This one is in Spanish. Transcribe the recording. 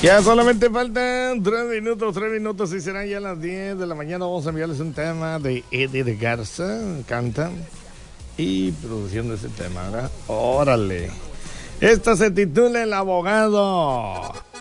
Ya solamente faltan 3 minutos y serán ya las 10 de la mañana. Vamos a enviarles un tema de Eddie de Garza, canta y produciendo ese tema, ¿verdad? Órale. Esta se titula El Abogado.